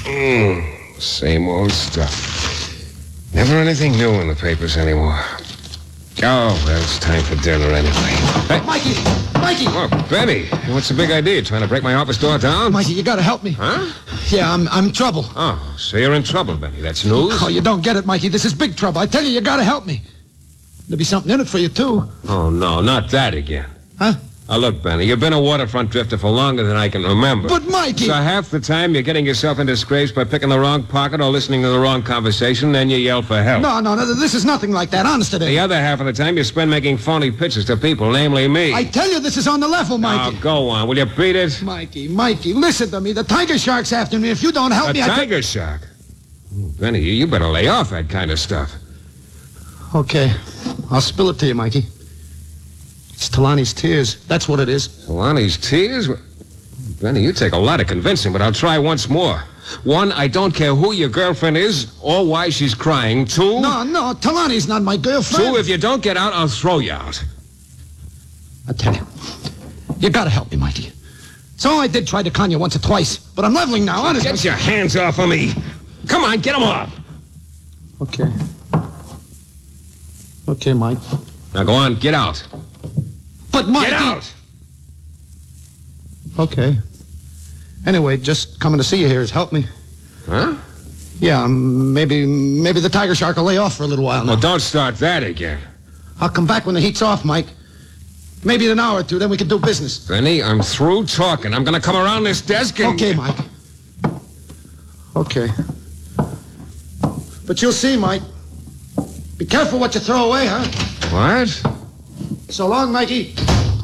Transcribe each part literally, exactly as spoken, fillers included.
Mm, same old stuff. Never anything new in the papers anymore. Oh, well, it's time for dinner anyway. Hey. Mikey! Mikey! Oh, Benny. What's the big idea? Trying to break my office door down? Mikey, you gotta help me. Huh? Yeah, I'm I'm in trouble. Oh, so you're in trouble, Benny. That's news? Oh, you don't get it, Mikey. This is big trouble. I tell you, you gotta help me. There'll be something in it for you, too. Oh, no, not that again. Huh? Now, look, Benny, you've been a waterfront drifter for longer than I can remember. But, Mikey... So half the time you're getting yourself into scrapes by picking the wrong pocket or listening to the wrong conversation, then you yell for help. No, no, no, this is nothing like that. Honest today. The other half of the time you spend making phony pitches to people, namely me. I tell you, this is on the level, Mikey. Oh, go on. Will you beat it? Mikey, Mikey, listen to me. The tiger shark's after me. If you don't help A me, tiger I could... shark? Oh, Benny, you better lay off that kind of stuff. Okay. I'll spill it to you, Mikey. It's Talani's tears. That's what it is. Talani's tears? Benny, you take a lot of convincing, but I'll try once more. One, I don't care who your girlfriend is or why she's crying. Two... No, no, Talani's not my girlfriend. Two, if you don't get out, I'll throw you out. I tell you, you gotta help me, Mikey. So I did try to con you once or twice, but I'm leveling now, honestly. Get your hands off of me. Come on, get them off. Okay. Okay, Mike. Now go on, get out. But, Mikey... Get out! Okay. Anyway, just coming to see you here has helped me. Huh? Yeah, um, maybe maybe the tiger shark will lay off for a little while now. Well, don't start that again. I'll come back when the heat's off, Mike. Maybe in an hour or two, then we can do business. Benny, I'm through talking. I'm going to come around this desk and... Okay, Mike. Okay. But you'll see, Mike. Be careful what you throw away, huh? What? So long, Mikey.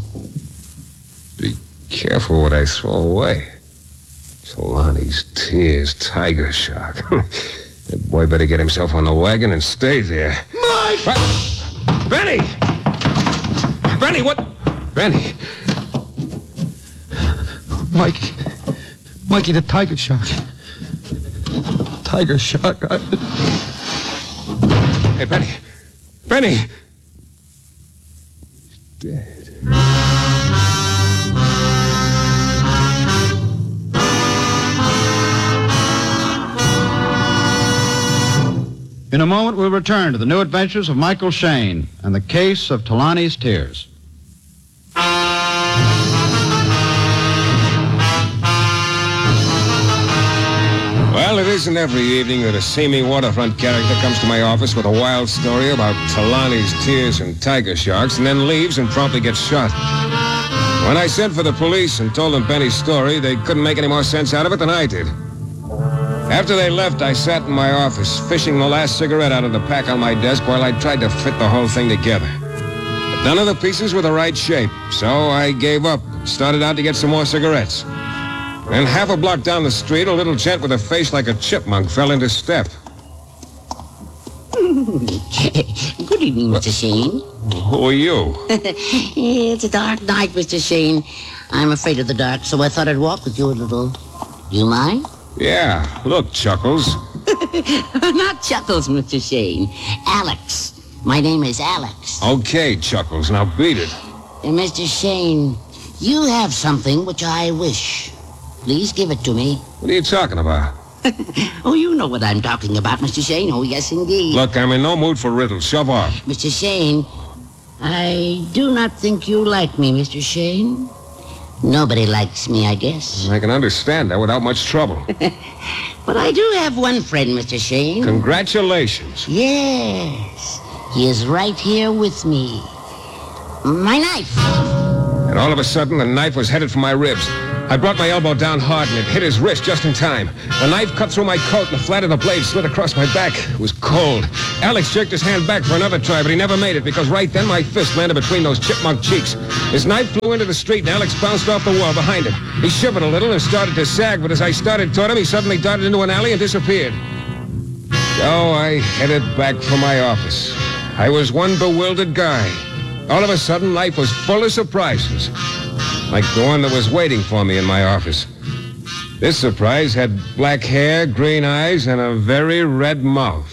Be careful what I throw away. Talani's tears, tiger shark. That boy better get himself on the wagon and stay there. Mike! What? Benny! Benny, what? Benny! Mikey. Mikey, the tiger shark. Tiger shark. I... Hey, Benny. Benny! Dead. In a moment, we'll return to the new adventures of Michael Shayne and the case of Talani's tears. Well, it isn't every evening that a seamy waterfront character comes to my office with a wild story about Talani's tears and tiger sharks and then leaves and promptly gets shot. When I sent for the police and told them Benny's story, they couldn't make any more sense out of it than I did. After they left, I sat in my office, fishing the last cigarette out of the pack on my desk while I tried to fit the whole thing together. But none of the pieces were the right shape, so I gave up and started out to get some more cigarettes. Then half a block down the street, a little gent with a face like a chipmunk fell into step. Good evening, Mister Shayne. Who are you? It's a dark night, Mister Shayne. I'm afraid of the dark, so I thought I'd walk with you a little. Do you mind? Yeah, look, Chuckles. Not Chuckles, Mister Shayne. Alex. My name is Alex. Okay, Chuckles, now beat it. And Mister Shayne, you have something which I wish. Please give it to me. What are you talking about? Oh, you know what I'm talking about, Mister Shayne. Oh, yes, indeed. Look, I'm in no mood for riddles. Shove off. Mister Shayne, I do not think you like me, Mister Shayne. Nobody likes me, I guess. I can understand that without much trouble. But I do have one friend, Mister Shayne. Congratulations. Yes. He is right here with me. My knife. And all of a sudden, the knife was headed for my ribs. I brought my elbow down hard, and it hit his wrist just in time. The knife cut through my coat, and the flat of the blade slid across my back. It was cold. Alex jerked his hand back for another try, but he never made it, because right then my fist landed between those chipmunk cheeks. His knife flew into the street, and Alex bounced off the wall behind him. He shivered a little and started to sag, but as I started toward him, he suddenly darted into an alley and disappeared. So I headed back for my office. I was one bewildered guy. All of a sudden, life was full of surprises, like the one that was waiting for me in my office. This surprise had black hair, green eyes, and a very red mouth.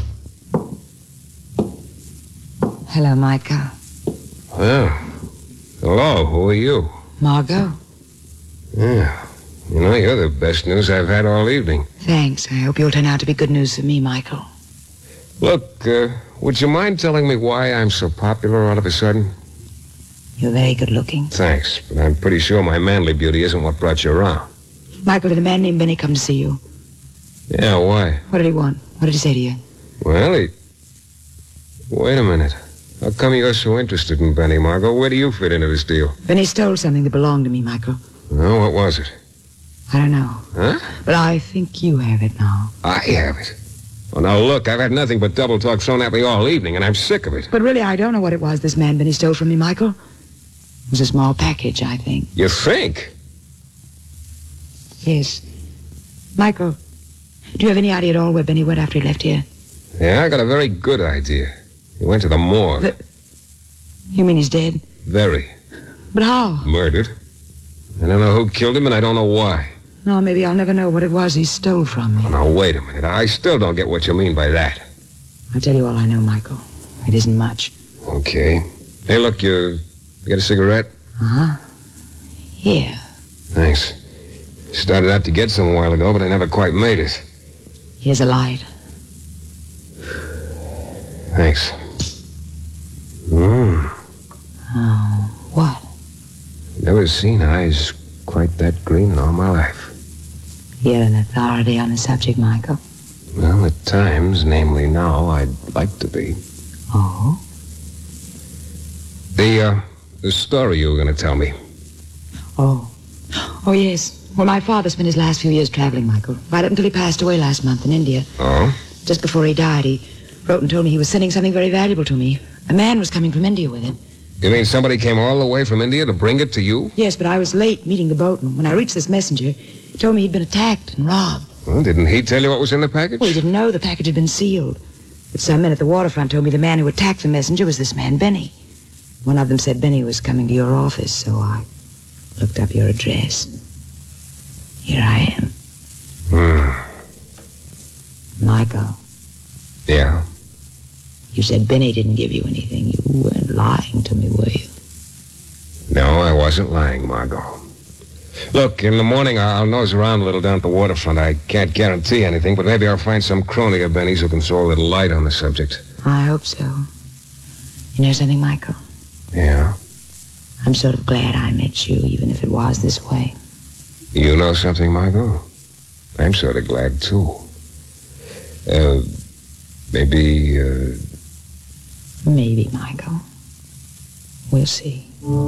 Hello, Micah. Oh. Hello, who are you? Margot. Yeah. You know, you're the best news I've had all evening. Thanks. I hope you'll turn out to be good news for me, Michael. Look, uh, would you mind telling me why I'm so popular all of a sudden? You're very good looking. Thanks, but I'm pretty sure my manly beauty isn't what brought you around. Michael, did a man named Benny come to see you? Yeah, why? What did he want? What did he say to you? Well, he... Wait a minute. How come you're so interested in Benny, Margot? Where do you fit into this deal? Benny stole something that belonged to me, Michael. Oh, what was it? I don't know. Huh? But I think you have it now. I have it. Well, now, look, I've had nothing but double talk thrown at me all evening, and I'm sick of it. But really, I don't know what it was this man Benny stole from me, Michael. It was a small package, I think. You think? Yes. Michael, do you have any idea at all where Benny went after he left here? Yeah, I got a very good idea. He went to the morgue. The... You mean he's dead? Very. But how? Murdered. I don't know who killed him, and I don't know why. No, maybe I'll never know what it was he stole from me. Well, now, wait a minute. I still don't get what you mean by that. I'll tell you all I know, Michael. It isn't much. Okay. Hey, look, you, you get a cigarette? Uh-huh. Here. Thanks. Started out to get some a while ago, but I never quite made it. Here's a light. Thanks. Mmm. Oh, what? Never seen eyes quite that green in all my life. You're an authority on the subject, Michael. Well, at times, namely now, I'd like to be. Oh? The, uh, the story you were going to tell me. Oh. Oh, yes. Well, my father spent his last few years traveling, Michael. Right up until he passed away last month in India. Oh? Just before he died, he wrote and told me he was sending something very valuable to me. A man was coming from India with it. You mean somebody came all the way from India to bring it to you? Yes, but I was late meeting the boatman. When I reached this messenger, he told me he'd been attacked and robbed. Well, didn't he tell you what was in the package? Well, he didn't know the package had been sealed. But some men at the waterfront told me the man who attacked the messenger was this man, Benny. One of them said Benny was coming to your office, so I looked up your address. Here I am. Hmm. Michael, Yeah? you said Benny didn't give you anything. You weren't lying to me, were you? No, I wasn't lying, Margot. Look, in the morning I'll nose around a little down at the waterfront. I can't guarantee anything, but maybe I'll find some crony of Benny's who can throw a little light on the subject. I hope so. You know something, Michael? Yeah? I'm sort of glad I met you, even if it was this way. You know something, Margot? I'm sort of glad, too. Uh, maybe, uh... Maybe, Michael. We'll see.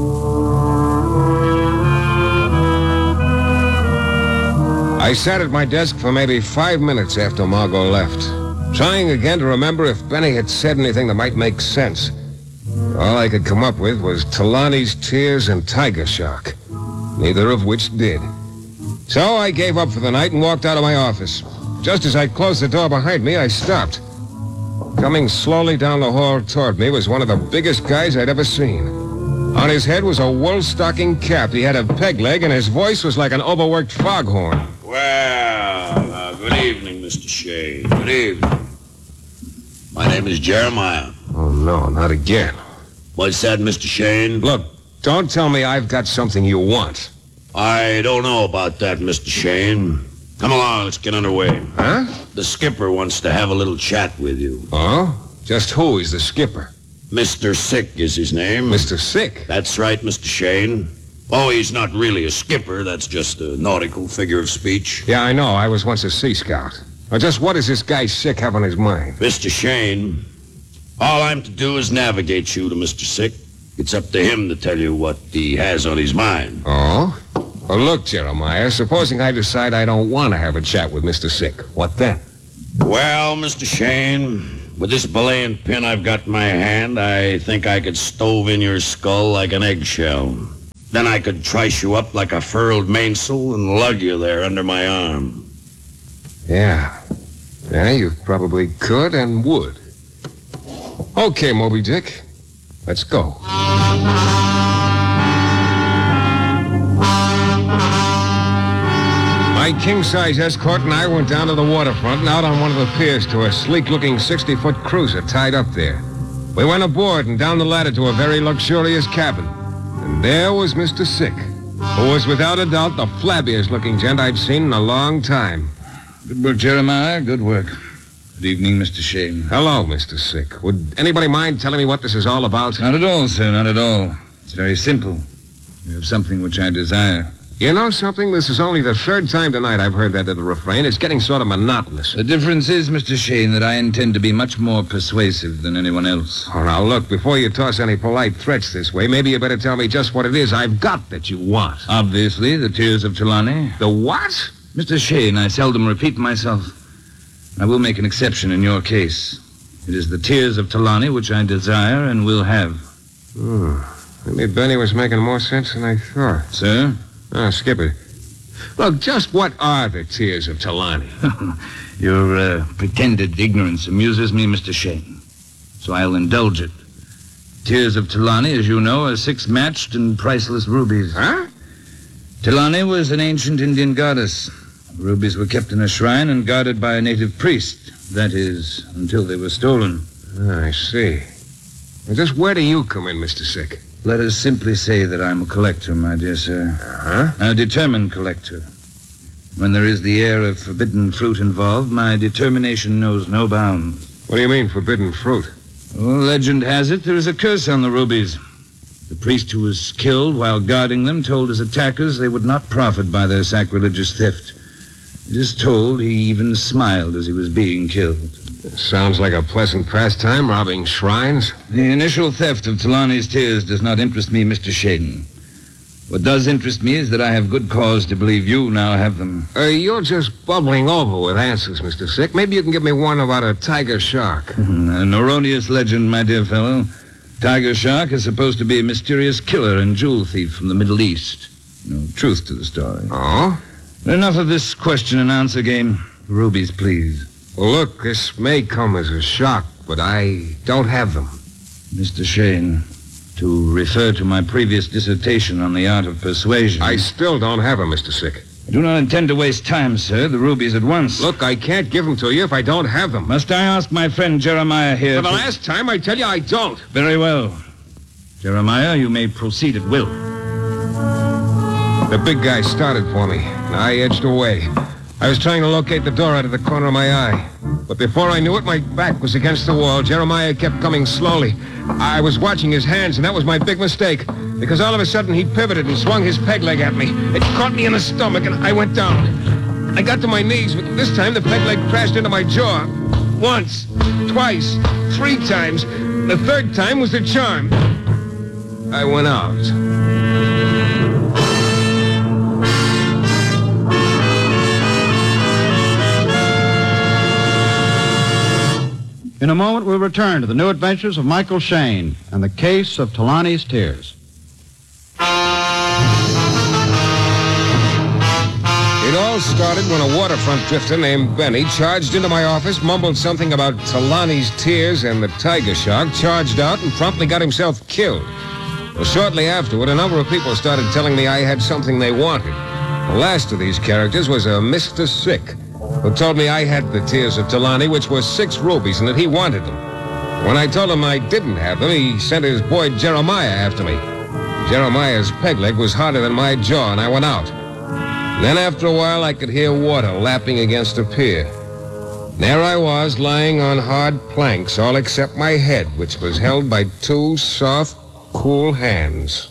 I sat at my desk for maybe five minutes after Margot left, trying again to remember if Benny had said anything that might make sense. All I could come up with was Talani's tears and Tiger Shark, neither of which did. So I gave up for the night and walked out of my office. Just as I closed the door behind me, I stopped. Coming slowly down the hall toward me was one of the biggest guys I'd ever seen. On his head was a wool-stocking cap. He had a peg leg, and his voice was like an overworked foghorn. Well, uh, good evening, Mister Shea. Good evening. My name is Jeremiah. Oh, no, not again. What's that, Mister Shane? Look, don't tell me I've got something you want. I don't know about that, Mister Shane. Come along, let's get underway. Huh? The skipper wants to have a little chat with you. Oh? Just who is the skipper? Mister Sick is his name. Mister Sick? That's right, Mister Shane. Oh, he's not really a skipper. That's just a nautical figure of speech. Yeah, I know. I was once a Sea Scout. Now, just what does this guy Sick have on his mind? Mister Shane, all I'm to do is navigate you to Mister Sick. It's up to him to tell you what he has on his mind. Oh? Well, look, Jeremiah, supposing I decide I don't want to have a chat with Mister Sick. What then? Well, Mister Shane, with this belaying pin I've got in my hand, I think I could stove in your skull like an eggshell. Then I could trice you up like a furled mainsail and lug you there under my arm. Yeah. Yeah, you probably could and would. Okay, Moby Dick. Let's go. My king-size escort and I went down to the waterfront and out on one of the piers to a sleek-looking sixty-foot cruiser tied up there. We went aboard and down the ladder to a very luxurious cabin. And there was Mister Sick, who was without a doubt the flabbiest-looking gent I've seen in a long time. Good work, Jeremiah. Good work. Good evening, Mister Shane. Hello, Mister Sick. Would anybody mind telling me what this is all about? Not at all, sir. Not at all. It's very simple. You have something which I desire. You know something? This is only the third time tonight I've heard that little refrain. It's getting sort of monotonous. The difference is, Mister Shane, that I intend to be much more persuasive than anyone else. Oh, now, look, before you toss any polite threats this way, maybe you better tell me just what it is I've got that you want. Obviously, the tears of Trelawney. The what? Mister Shane, I seldom repeat myself. I will make an exception in your case. It is the tears of Trelawney which I desire and will have. Hmm. Maybe Benny was making more sense than I thought. Sir? Ah, Skipper. Look, just what are the tears of Trelawney? Your uh, pretended ignorance amuses me, Mister Shane. So I'll indulge it. Tears of Trelawney, as you know, are six matched and priceless rubies. Huh? Trelawney was an ancient Indian goddess. The rubies were kept in a shrine and guarded by a native priest. That is, until they were stolen. Ah, I see. Well, just where do you come in, Mister Sick? Let us simply say that I'm a collector, my dear sir. Uh-huh. A determined collector. When there is the air of forbidden fruit involved, my determination knows no bounds. What do you mean, forbidden fruit? Well, legend has it there is a curse on the rubies. The priest who was killed while guarding them told his attackers they would not profit by their sacrilegious theft. It is told he even smiled as he was being killed. Sounds like a pleasant pastime, robbing shrines. The initial theft of Trelawney's tears does not interest me, Mister Shaden. What does interest me is that I have good cause to believe you now have them. Uh, you're just bubbling over with answers, Mister Sick. Maybe you can give me one about a tiger shark. An erroneous legend, my dear fellow. Tiger shark is supposed to be a mysterious killer and jewel thief from the Middle East. No truth to the story. Oh? Enough of this question and answer game. Rubies, please. Well, look, this may come as a shock, but I don't have them. Mister Shane, to refer to my previous dissertation on the art of persuasion. I still don't have them, Mister Sick. I do not intend to waste time, sir. The rubies at once. Look, I can't give them to you if I don't have them. Must I ask my friend Jeremiah here? For the to... last time, I tell you I don't. Very well. Jeremiah, you may proceed at will. The big guy started for me, and I edged away. I was trying to locate the door out of the corner of my eye. But before I knew it, my back was against the wall. Jeremiah kept coming slowly. I was watching his hands, and that was my big mistake. Because all of a sudden, he pivoted and swung his peg leg at me. It caught me in the stomach, and I went down. I got to my knees, but this time the peg leg crashed into my jaw. Once, twice, three times. The third time was the charm. I went out. In a moment, we'll return to the new adventures of Michael Shane and the case of Trelawney's tears. It all started when a waterfront drifter named Benny charged into my office, mumbled something about Trelawney's tears and the tiger shark, charged out, and promptly got himself killed. Well, shortly afterward, a number of people started telling me I had something they wanted. The last of these characters was a Mister Sick, who told me I had the tears of Trelawney, which were six rubies, and that he wanted them. When I told him I didn't have them, he sent his boy Jeremiah after me. Jeremiah's peg leg was harder than my jaw, and I went out. And then after a while, I could hear water lapping against a pier. There I was, lying on hard planks, all except my head, which was held by two soft, cool hands.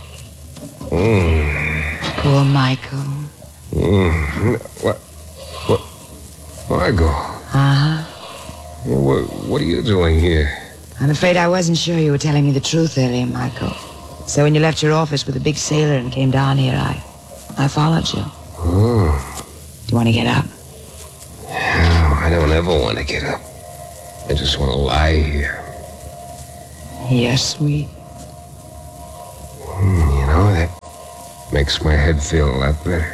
Mm. Poor Michael. Mm. What? What? Margot. Uh-huh. What, what are you doing here? I'm afraid I wasn't sure you were telling me the truth earlier, Michael. So when you left your office with the big sailor and came down here, I... I followed you. Oh. Do you want to get up? Oh, I don't ever want to get up. I just want to lie here. You're sweet. Mm, you know, that makes my head feel a lot better.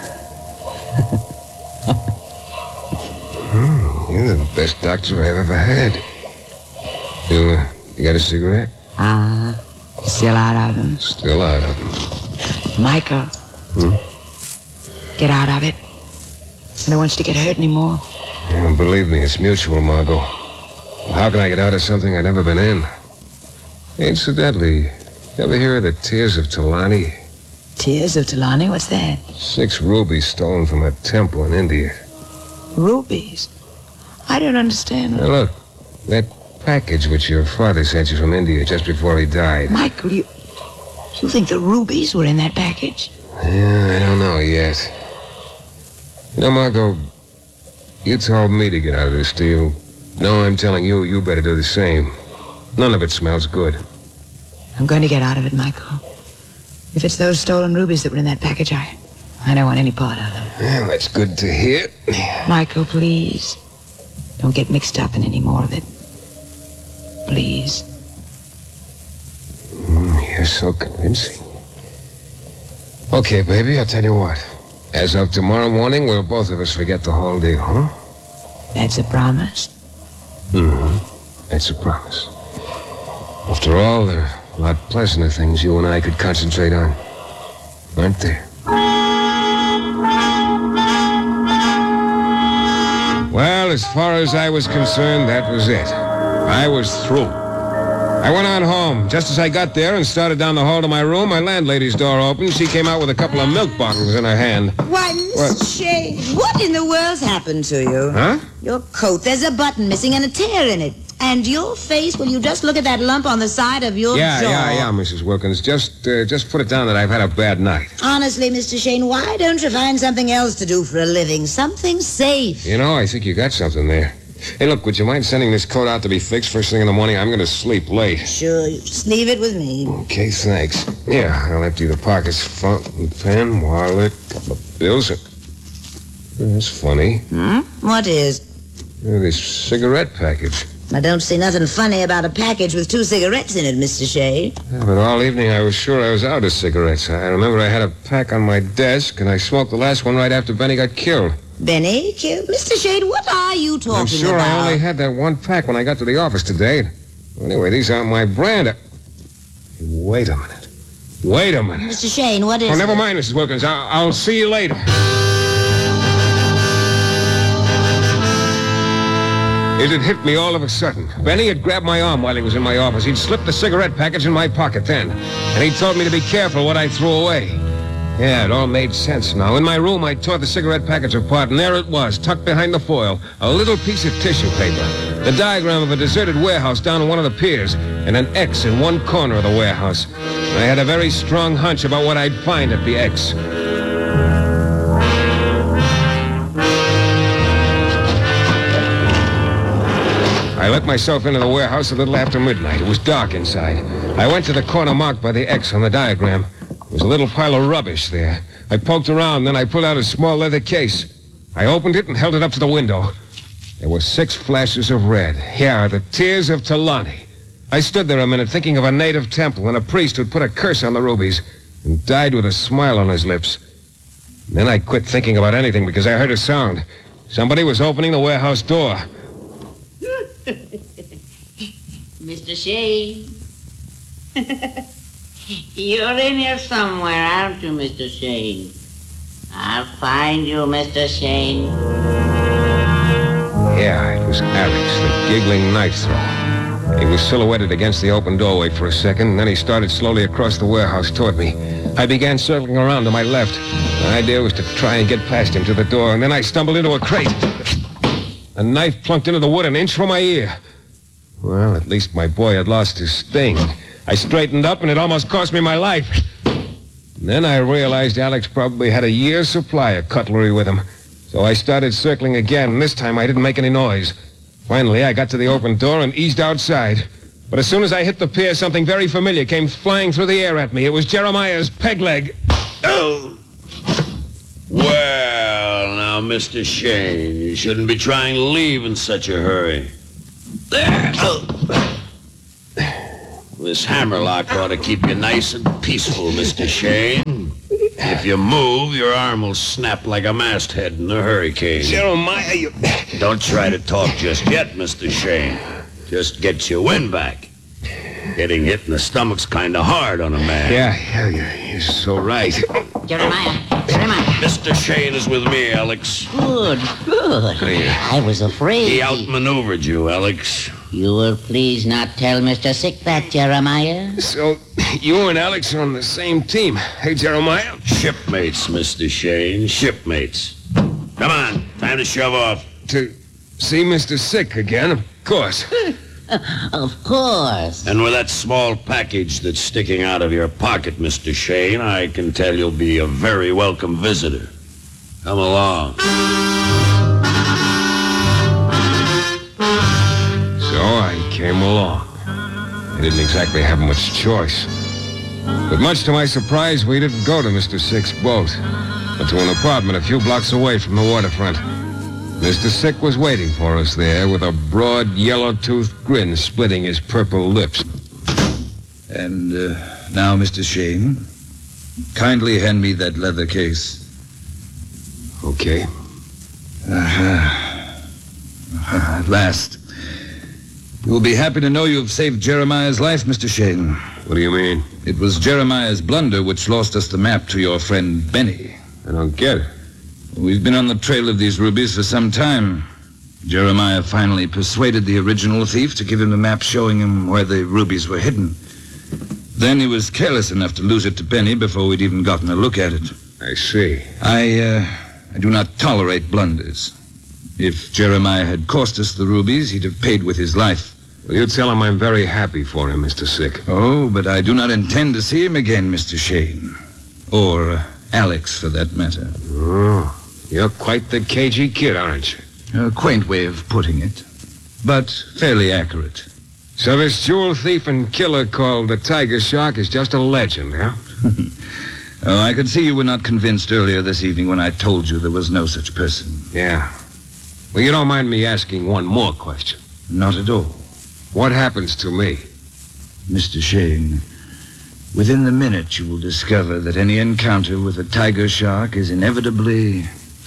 mm, you're the best doctor I've ever had. You, uh, you got a cigarette? Ah, uh, still out of them. Still out of them. Michael. Hmm? Get out of it. I don't want you to get hurt anymore. Yeah, believe me, it's mutual, Margot. How can I get out of something I've never been in? Incidentally, you ever hear of the tears of Trelawney? Tears of Tulani? What's that? Six rubies stolen from a temple in India. Rubies? I don't understand. Now, look, that package which your father sent you from India just before he died. Michael, you... You think the rubies were in that package? Yeah, I don't know yet. You know, Marco, you told me to get out of this deal. No, I'm telling you, you better do the same. None of it smells good. I'm going to get out of it, Michael. If it's those stolen rubies that were in that package, I... I don't want any part of them. Well, that's good to hear. Michael, please. Don't get mixed up in any more of it. Please. Mm, you're so convincing. Okay, baby, I'll tell you what. As of tomorrow morning, we'll both of us forget the whole deal, huh? That's a promise? Mm-hmm. That's a promise. After all, there are a lot pleasanter things you and I could concentrate on. Aren't there? Well, as far as I was concerned, that was it. I was through. I went on home. Just as I got there and started down the hall to my room, my landlady's door opened. She came out with a couple of milk bottles in her hand. Why, Mister What? Shane, what in the world's happened to you? Huh? Your coat, there's a button missing and a tear in it. And your face, will you just look at that lump on the side of your Yeah, jaw? yeah, yeah, Missus Wilkins. Just, uh, just put it down that I've had a bad night. Honestly, Mister Shane, why don't you find something else to do for a living? Something safe. You know, I think you got something there. Hey, look, would you mind sending this coat out to be fixed first thing in the morning? I'm going to sleep late. Sure, you just leave it with me. Okay, thanks. Yeah, I'll empty the pockets, fountain pen, wallet, couple of bills. That's funny. Hmm? What is? Yeah, this cigarette package. I don't see nothing funny about a package with two cigarettes in it, Mister Shane. Yeah, but all evening I was sure I was out of cigarettes. I remember I had a pack on my desk, and I smoked the last one right after Benny got killed. Benny killed? Mister Shane, what are you talking I'm sure about? I only had that one pack when I got to the office today. Anyway, these aren't my brand. Wait a minute. Wait a minute. Mister Shane, what is Oh, never it? mind, Missus Wilkins. I'll, I'll see you later. It had hit me all of a sudden. Benny had grabbed my arm while he was in my office. He'd slipped the cigarette package in my pocket then. And he told me to be careful what I threw away. Yeah, it all made sense now. In my room, I tore the cigarette package apart, and there it was, tucked behind the foil, a little piece of tissue paper. The diagram of a deserted warehouse down on one of the piers, and an X in one corner of the warehouse. I had a very strong hunch about what I'd find at the X. I let myself into the warehouse a little after midnight. It was dark inside. I went to the corner marked by the X on the diagram. There was a little pile of rubbish there. I poked around, then I pulled out a small leather case. I opened it and held it up to the window. There were six flashes of red. Yeah, the tears of Tulani. I stood there a minute thinking of a native temple and a priest who'd put a curse on the rubies and died with a smile on his lips. And then I quit thinking about anything because I heard a sound. Somebody was opening the warehouse door. Mister Shane. You're in here somewhere, aren't you, Mister Shane? I'll find you, Mister Shane. Yeah, it was Alex, the giggling knife thrower. He was silhouetted against the open doorway for a second, and then he started slowly across the warehouse toward me. I began circling around to my left. The idea was to try and get past him to the door, and then I stumbled into a crate. A knife plunked into the wood an inch from my ear. Well, at least my boy had lost his sting. I straightened up, and it almost cost me my life. And then I realized Alex probably had a year's supply of cutlery with him. So I started circling again, and this time I didn't make any noise. Finally, I got to the open door and eased outside. But as soon as I hit the pier, something very familiar came flying through the air at me. It was Jeremiah's peg leg. Oh! Well, now, Mister Shane, you shouldn't be trying to leave in such a hurry. There. Oh. This hammerlock ought to keep you nice and peaceful, Mister Shane. If you move, your arm will snap like a masthead in a hurricane. Jeremiah, you... Don't try to talk just yet, Mister Shane. Just get your wind back. Getting hit in the stomach's kind of hard on a man. Yeah, yeah, you're, you're so right. Jeremiah, Jeremiah. Mister Shane is with me, Alex. Good, good. Yeah. I was afraid. He outmaneuvered you, Alex. You will please not tell Mister Sick that, Jeremiah? So, you and Alex are on the same team. Hey, Jeremiah? Shipmates, Mister Shane, shipmates. Come on, time to shove off. To see Mister Sick again, of course. Of course. And with that small package that's sticking out of your pocket, Mister Shane, I can tell you'll be a very welcome visitor. Come along. So I came along. I didn't exactly have much choice. But much to my surprise, we didn't go to Mister Sick's boat, but to an apartment a few blocks away from the waterfront. Mister Sick was waiting for us there with a broad, yellow-toothed grin splitting his purple lips. And uh, now, Mister Shane, kindly hand me that leather case. Okay. Uh-huh. Uh-huh. At last. You will be happy to know you have saved Jeremiah's life, Mister Shane. What do you mean? It was Jeremiah's blunder which lost us the map to your friend Benny. I don't get it. We've been on the trail of these rubies for some time. Jeremiah finally persuaded the original thief to give him the map showing him where the rubies were hidden. Then he was careless enough to lose it to Benny before we'd even gotten a look at it. I see. I, uh, I do not tolerate blunders. If Jeremiah had cost us the rubies, he'd have paid with his life. Well, you tell him I'm very happy for him, Mister Sick. Oh, but I do not intend to see him again, Mister Shane. Or uh, Alex, for that matter. Oh, you're quite the cagey kid, aren't you? A quaint way of putting it, but fairly accurate. So this jewel thief and killer called the Tiger Shark is just a legend, huh? Oh, I could see you were not convinced earlier this evening when I told you there was no such person. Yeah. Well, you don't mind me asking one more question? Not at all. What happens to me? Mister Shane, within the minute you will discover that any encounter with a tiger shark is inevitably